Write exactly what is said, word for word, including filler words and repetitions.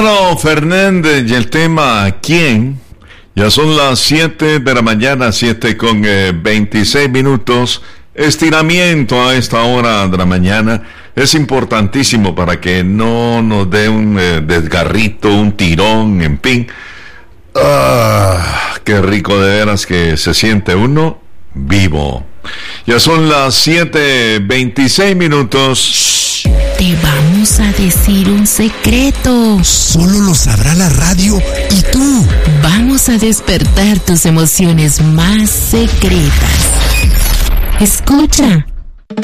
Carlos Fernández y el tema ¿Quién? Ya son las siete de la mañana, siete con eh, veintiséis minutos. Estiramiento a esta hora de la mañana es importantísimo para que no nos dé un eh, desgarrito, un tirón, en fin. Ah, qué rico de veras que se siente uno vivo. Ya son las siete veintiséis minutos. Te vamos a decir un secreto. Solo lo sabrá la radio y tú. Vamos a despertar tus emociones más secretas. Escucha.